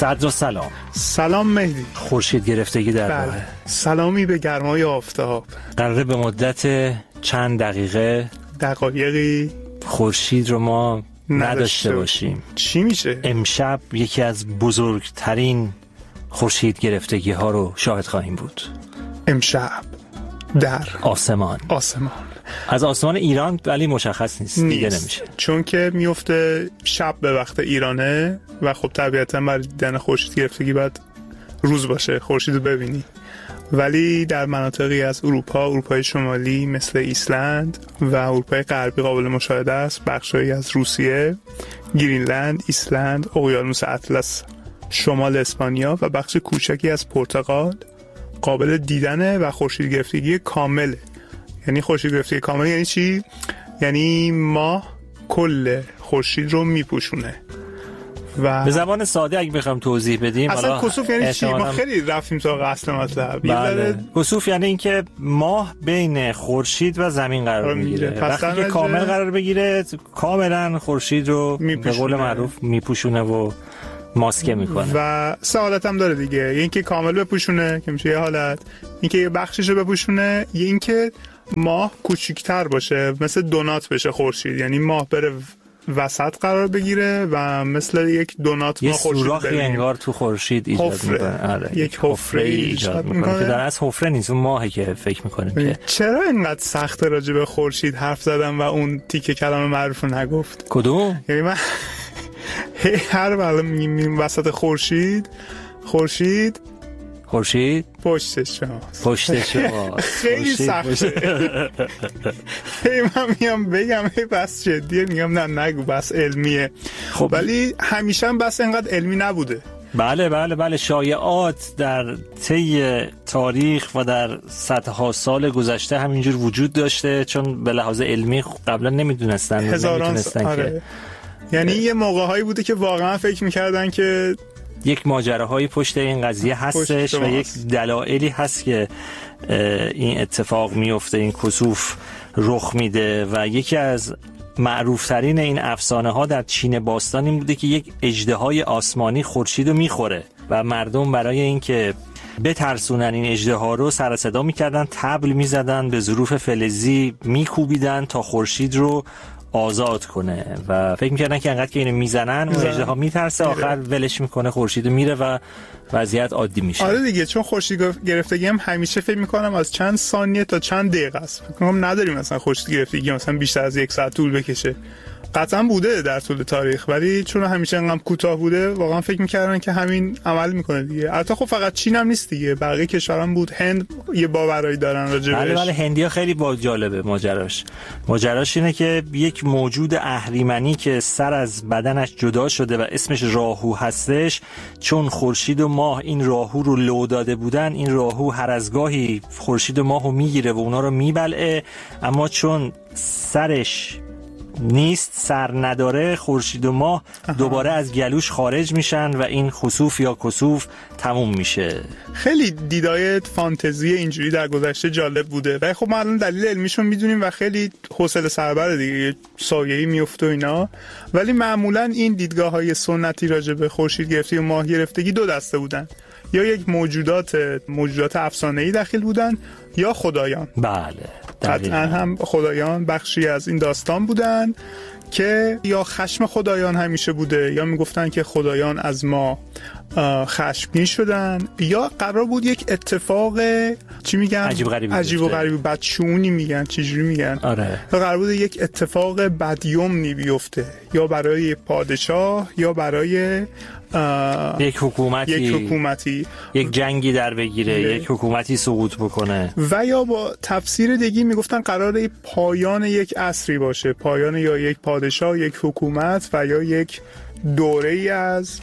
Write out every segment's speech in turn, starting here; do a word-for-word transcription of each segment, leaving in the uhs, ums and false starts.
صدر و سلام. سلام مهدی. خورشید گرفتگی در راه. سلامی به گرمای آفتاب. قراره به مدت چند دقیقه دقایقی خورشید رو ما نداشته, نداشته باشیم. چی میشه؟ امشب یکی از بزرگترین خورشید گرفتگی ها رو شاهد خواهیم بود. امشب در آسمان آسمان از آسمان ایران ولی مشخص نیست, نیست. دیگه نمیشه، چون که میفته شب به وقت ایرانه و خب طبیعتا برای دیدن خورشید گرفتگی باید روز باشه خورشید رو ببینی. ولی در مناطقی از اروپا، اروپای شمالی مثل ایسلند و اروپای غربی قابل مشاهده است. بخشایی از روسیه، گرینلند، ایسلند، اقیانوس اطلس، شمال اسپانیا و بخش کوچکی از پرتغال قابل دیدنه و خورشید گرفتگی کامله. یعنی خورشید گرفتگی کامل یعنی چی؟ یعنی ماه کل خورشید رو میپوشونه. و به زبان ساده اگه بخوام توضیح بدیم، اصلا کسوف یعنی چی؟ ما خیلی رفتیم تا اصل مطلب. بله. کسوف یعنی اینکه ماه بین خورشید و زمین قرار میگیره. وقتی که کامل قرار بگیره کاملا خورشید رو به قول معروف میپوشونه و ماسکه میکنه. و سه حالت هم داره دیگه. یه اینکه کامل بپوشونه که میشه یه حالت، اینکه یه بخششو بپوشونه، یه اینکه ماه کوچیک‌تر باشه مثل دونات بشه خورشید، یعنی ماه بره وسط قرار بگیره و مثل یک دونات ما خورشید یه سوراخی انگار تو خورشید ایجاد میکنه. آره. یک حفره ایجاد میکنه که در از حفره نیست، اون ماهی که فکر میکنیم که چرا اینقدر سخت راجع به خورشید حرف زدم و اون تیکه کلام معروف رو نگفت. کدوم؟ یعنی من هر وقت میگیم وسط خورشید خورشید خورشید پشت شماست. پشت شماست. خیلی سخته. هی من میام بگم هی بس جدیه، میگم نه نگو بس علمیه. خب ولی همیشه هم بس اینقدر علمی نبوده. بله بله بله شایعات در طی تاریخ و در صدها سال گذشته همینجور وجود داشته، چون به لحاظ علمی قبلا نمیدونستن نمیتونستن آره. که یعنی یه موقع‌هایی بوده که واقعا فکر می‌کردن که یک ماجراهایی پشت این قضیه هستش و یک دلایلی هست که این اتفاق میفته، این کسوف رخ میده. و یکی از معروفترین این افسانه ها در چین باستان این بوده که یک اژدهای آسمانی خورشید رو میخوره و مردم برای اینکه بترسونن این اژدها رو سر صدا میکردن، طبل میزدن، به ظروف فلزی میکوبیدن تا خورشید رو آزاد کنه و فکر می‌کردن که انقدر که اینو میزنن اون اژدها میترسه، آخر ولش میکنه خورشید میره و وضعیت عادی میشه. آره دیگه، چون خورشید گرفتگی هم همیشه فکر میکنم از چند ثانیه تا چند دقیقه است. فکر کنم نداریم مثلا خورشید گرفتگی مثلا بیشتر از یک ساعت طول بکشه. قطعا بوده در طول تاریخ، ولی چون همیشه انقدر کوتاه بوده واقعا فکر می‌کردن که همین عمل میکنه دیگه. البته خب فقط چین هم نیست دیگه، بقیه کشورها هم بود. هند یه باورایی دارن راجع بهش. بله بله هندی‌ها خیلی با جالبه ماجراش. ماجراش اینه که یک موجود اهریمنی که سر از بدنش جدا شده و اسمش راهو هستش، چون خورشید و ماه این راهو رو لو داده بودن، این راهو هر از گاهی خورشید و ماهو میگیره و اونا رو میبلعه، اما چون سرش نیست، سر نداره، خورشید و ماه دوباره از گلوش خارج میشن و این خسوف یا کسوف تموم میشه. خیلی دیدای فانتزی اینجوری در گذشته جالب بوده و خب ما الان دلیل علمیشون میدونیم و خیلی حوصله سربره دیگه، سایه‌ای میفته و اینا. ولی معمولا این دیدگاه‌های سنتی راجع به خورشید گرفتگی و ماه گرفتگی دو دسته بودن، یا یک موجودات موجودات افسانه‌ای داخل بودن یا خدایان. بله قطعا هم خدایان بخشی از این داستان بودن که یا خشم خدایان همیشه بوده، یا میگفتن که خدایان از ما خشمگین شدن، یا قرار بود یک اتفاق چی میگن عجیب غریبی عجیب و غریبی بدشونی میگن چجوری میگن آره قرار بود یک اتفاق بدیومنی بیفته، یا برای پادشاه یا برای یک حکومتی یک حکومتی یک جنگی در بگیره، یک حکومتی سقوط بکنه، و یا با تفسیر دیگه میگفتن قراره پایان یک عصری باشه، پایان یا یک پادشاه، یک حکومت و یا یک دوره‌ای از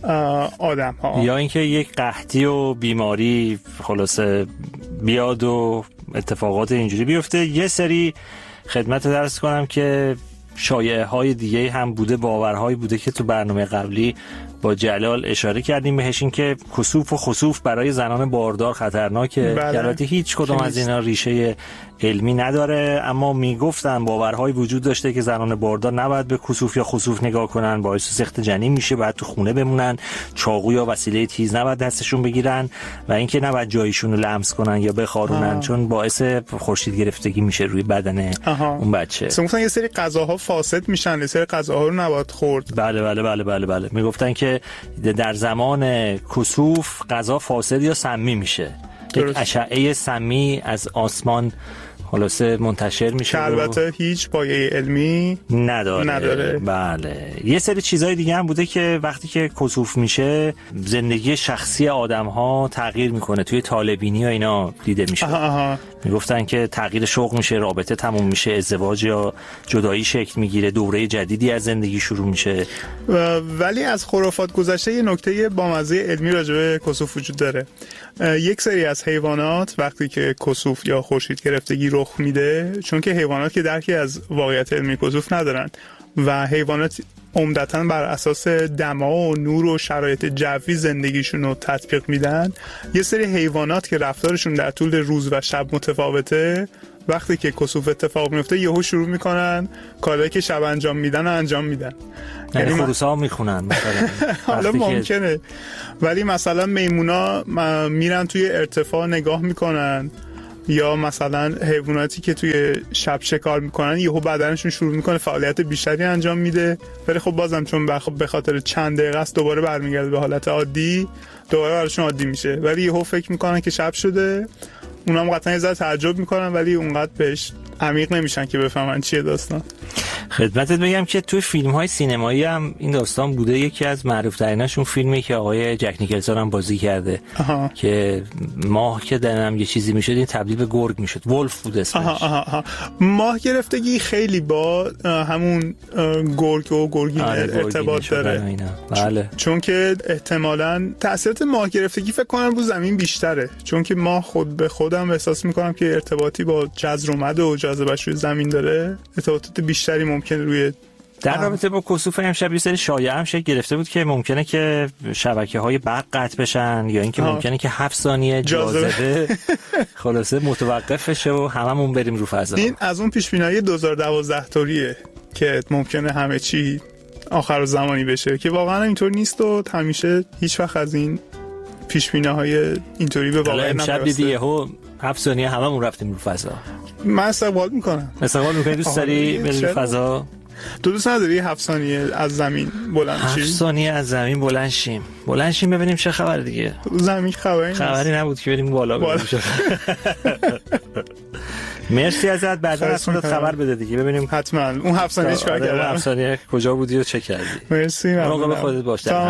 آدم ها، یا اینکه یک قحطی و بیماری خلاصه بیاد و اتفاقات اینجوری بیفته. یه سری خدمت درس کنم که شایعه های دیگه هم بوده، باورهایی بوده که تو برنامه قبلی با جلال اشاره کردیم بهش، این که کسوف و خسوف برای زنان باردار خطرناکه. بله. البته هیچ کدوم از اینا ریشه علمی نداره، اما میگفتن باورهایی وجود داشته که زنان باردار نباید به کسوف یا خسوف نگاه کنن، باعث سقط جنین میشه، باید تو خونه بمونن، چاقو یا وسیله تیز نباید دستشون بگیرن و اینکه نباید جایشون رو لمس کنن یا بخارونن، چون باعث خورشید گرفتگی میشه روی بدن آها. اون بچه. مثلا یه سری غذاها فاسد میشن، یه سری غذاها رو نباید خورد. بله بله بله بله بله میگفتن که در زمان کسوف غذا فاسد یا سمی میشه. یک اشعه سمی از آسمان خلاصه منتشر میشه که البته هیچ پایه علمی نداره. نداره. بله. یه سری چیزای دیگه هم بوده که وقتی که کسوف میشه زندگی شخصی آدم‌ها تغییر میکنه. توی طالبینی و اینا دیده میشه. آها آها. میگفتن که تغییر شغل میشه، رابطه تموم میشه، ازدواج یا جدایی شکل میگیره، دوره جدیدی از زندگی شروع میشه. ولی از خرافات گذشته یه نکته بامزه علمی راجع به کسوف وجود داره. یک سری از حیوانات وقتی که کسوف یا خورشید گرفتگی رخ میده، چون که حیوانات که درکی از واقعیت علمی کسوف ندارن و حیوانات عمدتاً بر اساس دما و نور و شرایط جوی زندگیشون رو تطبیق میدن، یه سری حیوانات که رفتارشون در طول روز و شب متفاوته، وقتی که کسوف اتفاق میفته یهو شروع میکنن کارهایی که شب انجام میدن و انجام میدن. یعنی خروس‌ها میخونن مثلا. حالا ممکنه، ولی مثلا میمونا میرن توی ارتفاع نگاه میکنن، یا مثلا حیواناتی که توی شب شکار میکنن یهو بدنشون شروع میکنه فعالیت بیشتری انجام میده، ولی خب بازم چون به خاطر چند دقیقه است دوباره برمیگرده به حالت عادی، دوباره براشون عادی میشه، ولی یهو فکر میکنن که شب شده. اونام قطعا یه ذره تعجب میکنن ولی اونقدر بهش عمیق نمیشن که بفهمن چیه داستان. خدمتت بگم که توی فیلم‌های سینمایی هم این داستان بوده. یکی از معروف‌تریناشون فیلمی که آقای جک نیکلسون هم بازی کرده آها. که ماه که دنم یه چیزی میشد این تبدیل به گرگ میشد، ولف بود اسمش. آها آها آها. ماه گرفتگی خیلی با همون گرگ و گرگین آره ارتباط داره. بله. چون که احتمالاً تاثیرات ماه گرفتگی فکر کنم رو زمین بیشتره، چون که ما خود به خودم احساس میکنم که ارتباطی با جزر و مد و جاذبه‌اش روی زمین داره، ارتباطات بیشتری ممکنه روی در رابطه با کسوف هم شب یه سری شایعه هم شکل گرفته بود که ممکنه که شبکه‌های برق قطع بشن یا اینکه ممکنه که هفت ثانیه جاذبه خلاصه متوقف بشه و هممون بریم رو فضا. این از اون پیش‌بینی دو هزار و دوازده طوریه که ممکنه همه چی آخر زمانی بشه، که واقعا اینطور نیست و همیشه هیچ وقت از این پیش‌بینی‌های اینطوری به واقع نمیرسه. امشب دیدی یهو هفت ثانیه هممون رفتیم رو فضا. من استقبال میکنم. استقبال میکنی؟ دوست داری بری رو فضا؟ تو دوست نداری هفت ثانیه از زمین بلند شیم؟ هفت ثانیه از زمین بلند شیم. بلند شیم ببینیم چه خبر دیگه. زمین خبری خبری نبود که بریم بالا بریم. مرسی ازت، بعدا از خودت خبر بده دیگه ببینیم حتما اون هفت ثانیه چیکار کردی، اون هفت ثانیه کجا بودی و چه کردی. مرسی. مراقب خودت باش.